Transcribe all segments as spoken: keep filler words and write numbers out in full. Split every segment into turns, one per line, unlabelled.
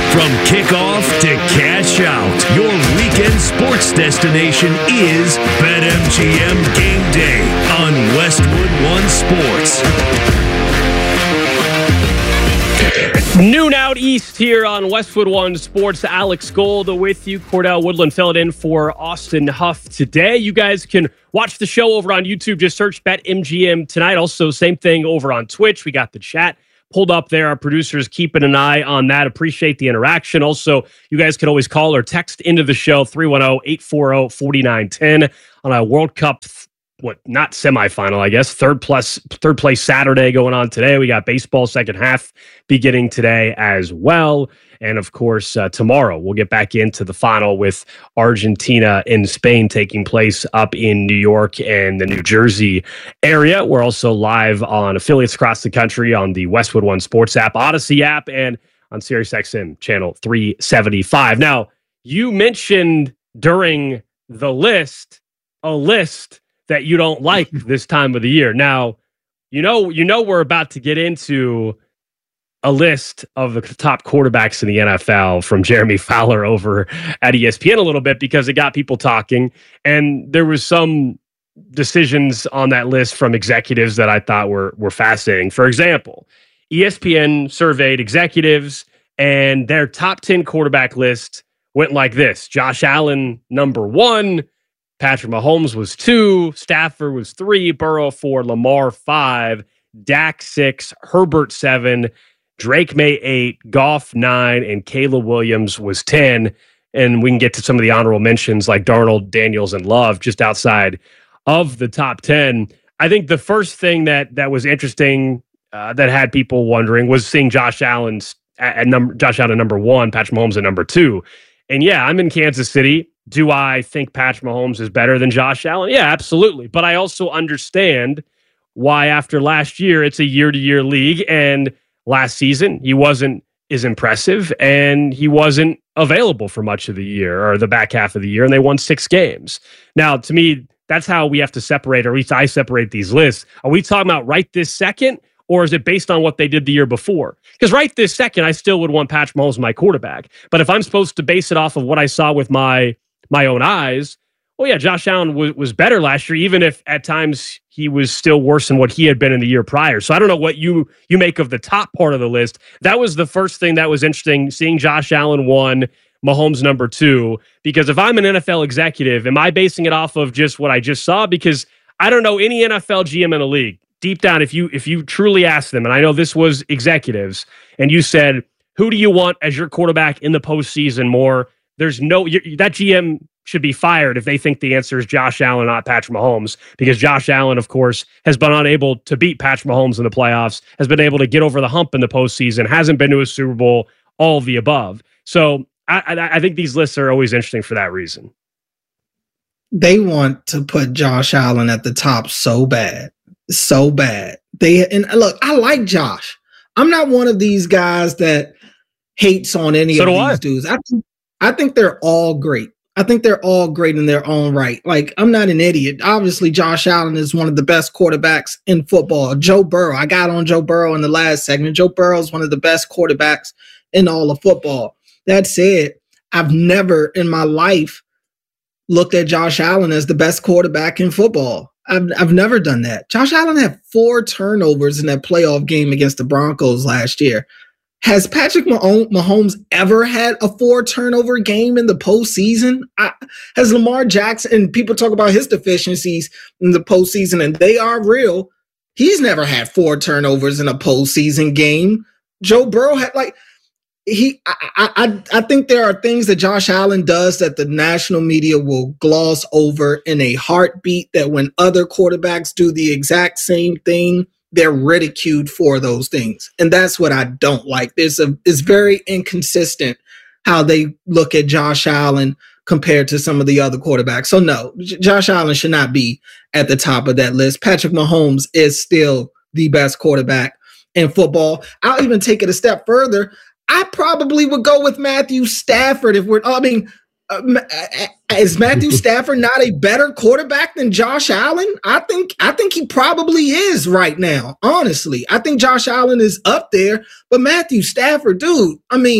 From kickoff to cash out, your weekend sports destination is BetMGM Game Day on Westwood One Sports.
Noon out east here on Westwood One Sports. Alex Gold with you. Cordell Woodland filled in for Austin Huff today. You guys can watch the show over on YouTube. Just search BetMGM tonight. Also, same thing over on Twitch. We got the chat pulled up there. Our producers keeping an eye on that. Appreciate the interaction. Also, you guys can always call or text into the show three one zero, eight four zero, four nine one zero on a World Cup what not semifinal, I guess. Third plus third place Saturday going on today. We got baseball second half beginning today as well. And of course, uh, tomorrow we'll get back into the final with Argentina and Spain taking place up in New York and the New Jersey area. We're also live on affiliates across the country on the Westwood One Sports app, Odyssey app, and on SiriusXM channel three seventy-five. Now, you mentioned during the list a list that you don't like this time of the year. Now, you know, you know, we're about to get into a list of the top quarterbacks in the N F L from Jeremy Fowler over at E S P N a little bit because it got people talking. And there was some decisions on that list from executives that I thought were, were fascinating. For example, E S P N surveyed executives and their top ten quarterback list went like this. Josh Allen, number one. Patrick Mahomes was two, Stafford was three, Burrow four, Lamar five, Dak six, Herbert seven, Drake May eight, Goff nine, and Caleb Williams was ten. And we can get to some of the honorable mentions like Darnold, Daniels, and Love just outside of the top ten. I think the first thing that that was interesting uh, that had people wondering was seeing Josh Allen's at, at number Josh Allen at number one, Patrick Mahomes at number two. And yeah, I'm in Kansas City. Do I think Patrick Mahomes is better than Josh Allen? Yeah, absolutely. But I also understand why after last year, it's a year-to-year league. And last season, he wasn't as impressive and he wasn't available for much of the year or the back half of the year. And they won six games. Now, to me, that's how we have to separate, or at least I separate these lists. Are we talking about right this second? Or is it based on what they did the year before? Because right this second, I still would want Patrick Mahomes my quarterback. But if I'm supposed to base it off of what I saw with my my own eyes, well, yeah, Josh Allen was, was better last year, even if at times he was still worse than what he had been in the year prior. So I don't know what you you make of the top part of the list. That was the first thing that was interesting, seeing Josh Allen one, Mahomes number two. Because if I'm an N F L executive, am I basing it off of just what I just saw? Because I don't know any N F L G M in the league. Deep down, if you if you truly ask them, and I know this was executives, and you said, who do you want as your quarterback in the postseason more? There's no, that G M should be fired if they think the answer is Josh Allen, not Patrick Mahomes, because Josh Allen, of course, has been unable to beat Patrick Mahomes in the playoffs, has been able to get over the hump in the postseason, hasn't been to a Super Bowl, all of the above. So I, I, I think these lists are always interesting for that reason.
They want to put Josh Allen at the top so bad, so bad. They and look, I like Josh. I'm not one of these guys that hates on any
so
of these
I.
dudes. I think I think they're all great. I think they're all great in their own right. Like, I'm not an idiot. Obviously, Josh Allen is one of the best quarterbacks in football. Joe Burrow, I got on Joe Burrow in the last segment. Joe Burrow is one of the best quarterbacks in all of football. That said, I've never in my life looked at Josh Allen as the best quarterback in football. I've, I've never done that. Josh Allen had four turnovers in that playoff game against the Broncos last year. Has Patrick Mahomes ever had a four turnover game in the postseason? I, has Lamar Jackson, and people talk about his deficiencies in the postseason, and they are real. He's never had four turnovers in a postseason game. Joe Burrow had like he. I, I I think there are things that Josh Allen does that the national media will gloss over in a heartbeat. That when other quarterbacks do the exact same thing, they're ridiculed for those things. And that's what I don't like. There's a, it's very inconsistent how they look at Josh Allen compared to some of the other quarterbacks. So no, J- Josh Allen should not be at the top of that list. Patrick Mahomes is still the best quarterback in football. I'll even take it a step further. I probably would go with Matthew Stafford if we're, I mean, Uh, is Matthew Stafford not a better quarterback than Josh Allen? I think I think he probably is right now. Honestly, I think Josh Allen is up there, but Matthew Stafford, dude, I mean,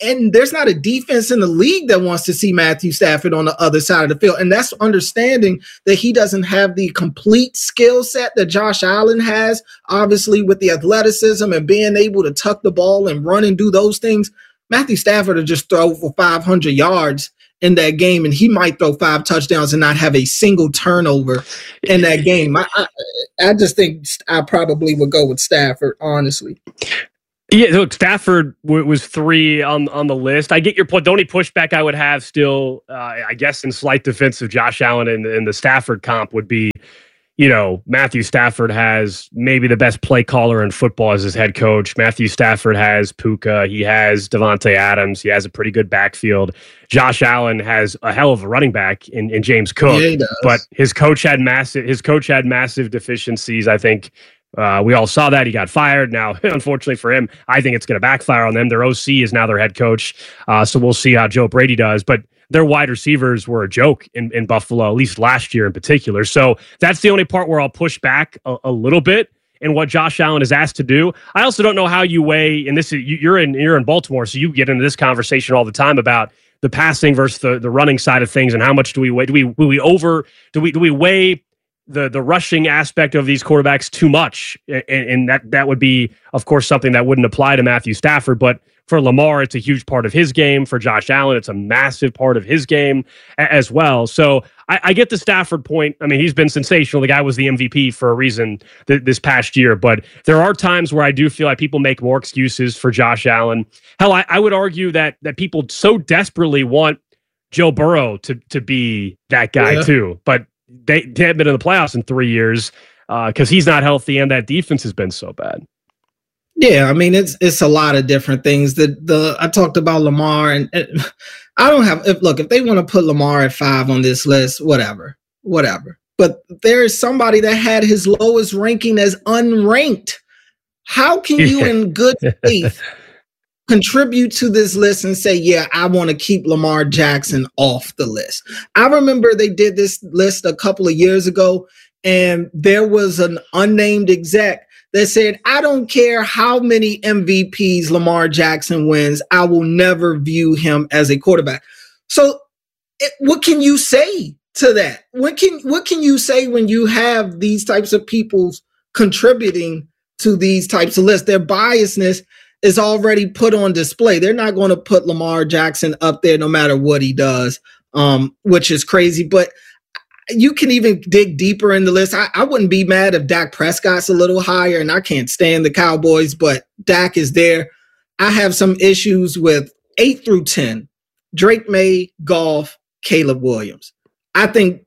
and there's not a defense in the league that wants to see Matthew Stafford on the other side of the field. And that's understanding that he doesn't have the complete skill set that Josh Allen has, obviously with the athleticism and being able to tuck the ball and run and do those things. Matthew Stafford will just throw for five hundred yards in that game, and he might throw five touchdowns and not have a single turnover in that game. I, I, I just think I probably would go with Stafford, honestly.
Yeah, look, Stafford w- was three on on the list. I get your point. The only pushback I would have still, uh, I guess, in slight defense of Josh Allen and, and the Stafford comp would be, you know, Matthew Stafford has maybe the best play caller in football as his head coach. Matthew Stafford has Puka. He has Devontae Adams. He has a pretty good backfield. Josh Allen has a hell of a running back in, in James Cook.
Yeah, he does.
But his coach had massive. His coach had massive deficiencies. I think uh, we all saw that. He got fired. Now, unfortunately for him, I think it's going to backfire on them. Their O C is now their head coach. Uh, so we'll see how Joe Brady does. But their wide receivers were a joke in, in Buffalo, at least last year in particular. So that's the only part where I'll push back a, a little bit in what Josh Allen is asked to do. I also don't know how you weigh, and this is you're in you're in Baltimore, so you get into this conversation all the time about the passing versus the, the running side of things, and how much do we weigh? Do we do we over do we do we weigh the the rushing aspect of these quarterbacks too much? And, and that that would be, of course, something that wouldn't apply to Matthew Stafford, but for Lamar, it's a huge part of his game. For Josh Allen, it's a massive part of his game a- as well. So I, I get the Stafford point. I mean, he's been sensational. The guy was the M V P for a reason th- this past year. But there are times where I do feel like people make more excuses for Josh Allen. Hell, I, I would argue that that people so desperately want Joe Burrow to to be that guy yeah. too. But they, they haven't been in the playoffs in three years because uh, he's not healthy and that defense has been so bad.
Yeah, I mean, it's it's a lot of different things. The the I talked about Lamar, and, and I don't have. If, look, if they want to put Lamar at five on this list, whatever, whatever. But there is somebody that had his lowest ranking as unranked. How can you, in good faith, contribute to this list and say, "Yeah, I want to keep Lamar Jackson off the list"? I remember they did this list a couple of years ago, and there was an unnamed exec that said, I don't care how many M V Ps Lamar Jackson wins, I will never view him as a quarterback. So it, what can you say to that? What can what can you say when you have these types of people contributing to these types of lists? Their biasness is already put on display. They're not going to put Lamar Jackson up there no matter what he does, um, which is crazy. But you can even dig deeper in the list. I, I wouldn't be mad if Dak Prescott's a little higher, and I can't stand the Cowboys, but Dak is there. I have some issues with eight through ten, Drake May, Goff, Caleb Williams. I think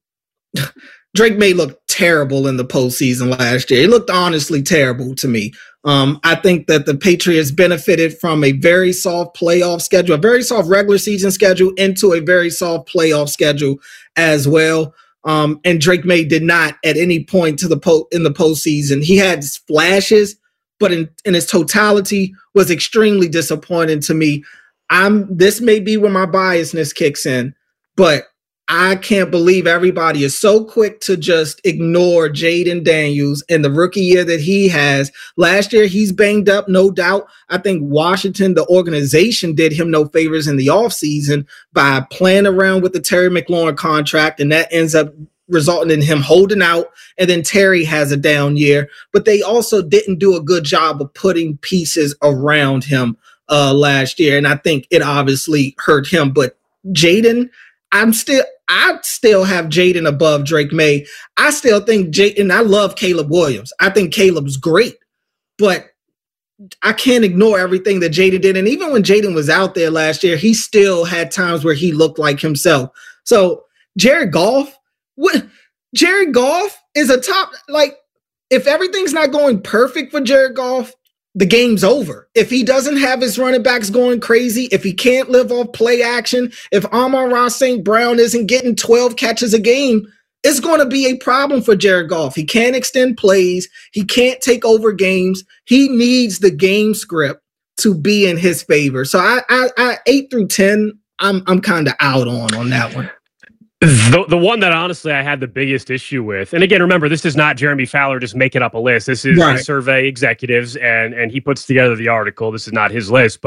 Drake May looked terrible in the postseason last year. It looked honestly terrible to me. Um, I think that the Patriots benefited from a very soft playoff schedule, a very soft regular season schedule into a very soft playoff schedule as well. Um, and Drake May did not at any point to the po- in the postseason. He had flashes, but in, in its totality was extremely disappointing to me. I'm this may be where my biasness kicks in, but I can't believe everybody is so quick to just ignore Jaden Daniels and the rookie year that he has. Last year, he's banged up, no doubt. I think Washington, the organization, did him no favors in the offseason by playing around with the Terry McLaurin contract, and that ends up resulting in him holding out, and then Terry has a down year. But they also didn't do a good job of putting pieces around him uh, last year, and I think it obviously hurt him. But Jaden, I'm still, I still have Jaden above Drake May. I still think Jaden, I love Caleb Williams. I think Caleb's great, but I can't ignore everything that Jaden did. And even when Jaden was out there last year, he still had times where he looked like himself. So Jared Goff, what Jared Goff is a top, like, if everything's not going perfect for Jared Goff, the game's over. If he doesn't have his running backs going crazy, if he can't live off play action, if Amon-Ra Saint Brown isn't getting twelve catches a game, it's going to be a problem for Jared Goff. He can't extend plays. He can't take over games. He needs the game script to be in his favor. So I, I, I eight through ten, I'm, I'm kind of out on on that one.
The the one that honestly I had the biggest issue with, and again, remember, this is not Jeremy Fowler just making up a list. This is right. a survey executives, and and he puts together the article. This is not his list, but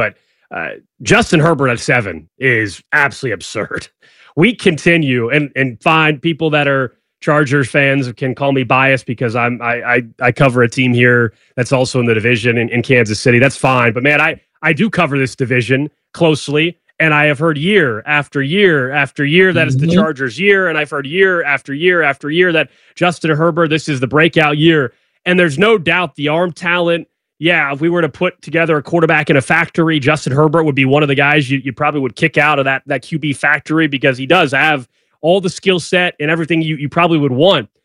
Uh, Justin Herbert at seven is absolutely absurd. We continue, and and fine, people that are Chargers fans can call me biased because I'm I I, I cover a team here that's also in the division in, in Kansas City. That's fine, but man, I I do cover this division closely, and I have heard year after year after year that mm-hmm. it's the Chargers' year, and I've heard year after year after year that Justin Herbert, this is the breakout year, and there's no doubt the arm talent. Yeah, if we were to put together a quarterback in a factory, Justin Herbert would be one of the guys you, you probably would kick out of that, that Q B factory because he does have all the skill set and everything you, you probably would want.